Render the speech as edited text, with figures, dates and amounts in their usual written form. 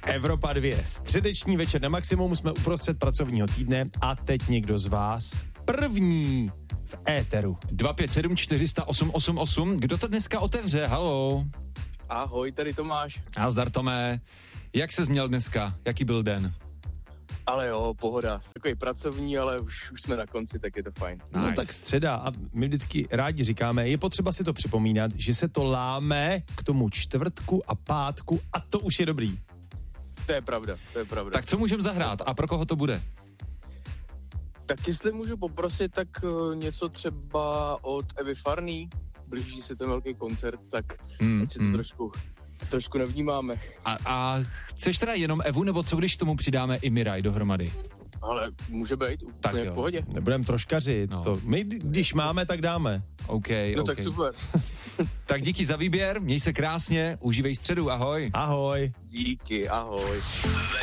Evropa 2. Středeční večer na maximum, jsme uprostřed pracovního týdne a teď někdo z vás první v éteru. 257 400 888. Kdo to dneska otevře? Haló. Ahoj, tady Tomáš. Nazdar, Tomé. Jak ses měl dneska? Jaký byl den? Ale jo, pohoda. Takový pracovní, ale už jsme na konci, tak je to fajn. Nice. No tak středa a my vždycky rádi říkáme, je potřeba si to připomínat, že se to láme k tomu čtvrtku a pátku a to už je dobrý. To je pravda. Tak co můžeme zahrát a pro koho to bude? Tak jestli můžu poprosit, tak něco třeba od Evy Farný. Blíží se ten velký koncert, tak ať si to trošku nevnímáme. A chceš teda jenom Evu, nebo co když tomu přidáme i Miraj dohromady? Ale může být úplně v pohodě. Nebudem troškařit. No. To. My, když máme, tak dáme. Okay. Tak super. Tak díky za výběr, měj se krásně, užívej středu, ahoj. Ahoj. Díky, ahoj.